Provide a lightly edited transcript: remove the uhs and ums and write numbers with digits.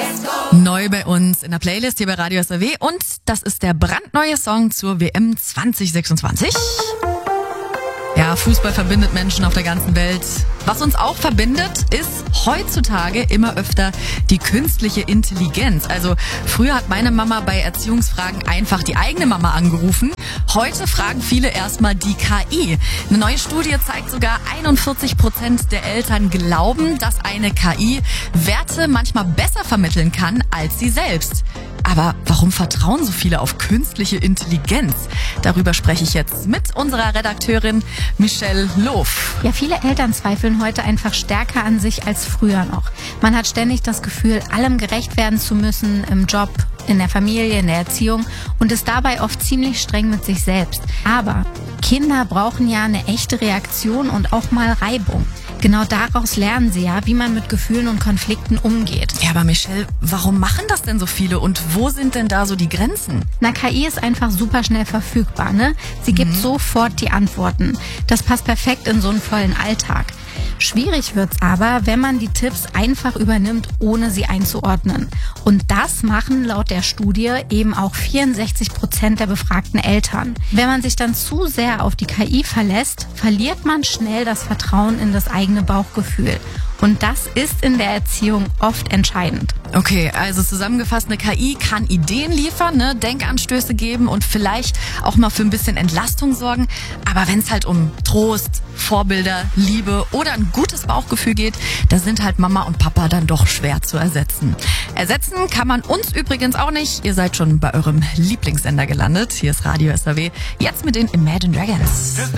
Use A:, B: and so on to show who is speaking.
A: Neu bei uns in der Playlist hier bei Radio SAW und das ist der brandneue Song zur WM 2026. Ja, Fußball verbindet Menschen auf der ganzen Welt. Was uns auch verbindet, ist heutzutage immer öfter die künstliche Intelligenz. Also früher hat meine Mama bei Erziehungsfragen einfach die eigene Mama angerufen. Heute fragen viele erstmal die KI. Eine neue Studie zeigt sogar, 41% der Eltern glauben, dass eine KI Werte manchmal besser vermitteln kann als sie selbst. Aber warum vertrauen so viele auf künstliche Intelligenz? Darüber spreche ich jetzt mit unserer Redakteurin Michelle Loof.
B: Ja, viele Eltern zweifeln heute einfach stärker an sich als früher noch. Man hat ständig das Gefühl, allem gerecht werden zu müssen, im Job, in der Familie, in der Erziehung und ist dabei oft ziemlich streng mit sich selbst. Aber Kinder brauchen ja eine echte Reaktion und auch mal Reibung. Genau daraus lernen sie ja, wie man mit Gefühlen und Konflikten umgeht.
A: Ja, aber Michelle, warum machen das denn so viele und wo sind denn da so die Grenzen?
B: Na, KI ist einfach super schnell verfügbar, ne? Sie gibt sofort die Antworten. Das passt perfekt in so einen vollen Alltag. Schwierig wird's aber, wenn man die Tipps einfach übernimmt, ohne sie einzuordnen. Und das machen laut der Studie eben auch 64% der befragten Eltern. Wenn man sich dann zu sehr auf die KI verlässt, verliert man schnell das Vertrauen in das eigene Bauchgefühl. Und das ist in der Erziehung oft entscheidend.
A: Okay, also zusammengefasst, eine KI kann Ideen liefern, ne, Denkanstöße geben und vielleicht auch mal für ein bisschen Entlastung sorgen. Aber wenn es halt um Trost, Vorbilder, Liebe oder ein gutes Bauchgefühl geht, da sind halt Mama und Papa dann doch schwer zu ersetzen. Ersetzen kann man uns übrigens auch nicht. Ihr seid schon bei eurem Lieblingssender gelandet. Hier ist Radio SAW. Jetzt mit den Imagine Dragons.